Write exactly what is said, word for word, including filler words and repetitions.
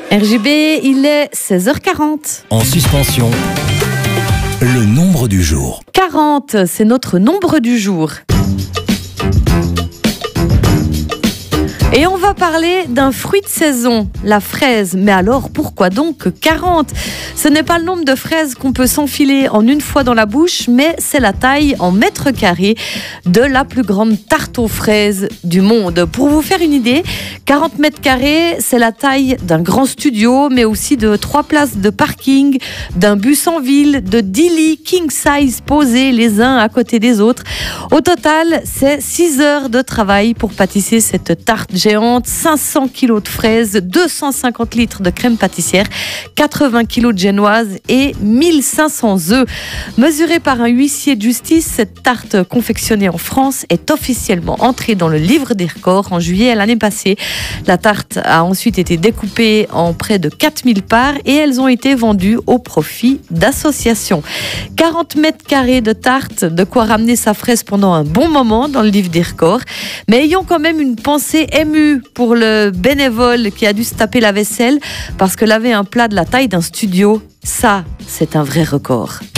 R J B, il est seize heures quarante. En suspension, le nombre du jour. quarante, c'est notre nombre du jour. Et on va parler d'un fruit de saison, la fraise. Mais alors, pourquoi donc quarante ? Ce n'est pas le nombre de fraises qu'on peut s'enfiler en une fois dans la bouche, mais c'est la taille en mètres carrés de la plus grande tarte aux fraises du monde. Pour vous faire une idée, quarante mètres carrés, c'est la taille d'un grand studio, mais aussi de trois places de parking, d'un bus en ville, de dix lits king size posés les uns à côté des autres. Au total, c'est six heures de travail pour pâtisser cette tarte géante, cinq cents kilos de fraises, deux cent cinquante litres de crème pâtissière, quatre-vingts kilos de génoise et mille cinq cents œufs. Mesurée par un huissier de justice, cette tarte confectionnée en France est officiellement entrée dans le livre des records en juillet l'année passée. La tarte a ensuite été découpée en près de quatre mille parts et elles ont été vendues au profit d'associations. quarante mètres carrés de tarte, de quoi ramener sa fraise pendant un bon moment dans le livre des records. Mais ayons quand même une pensée émue pour le bénévole qui a dû se taper la vaisselle parce que laver un plat de la taille d'un studio, ça, c'est un vrai record.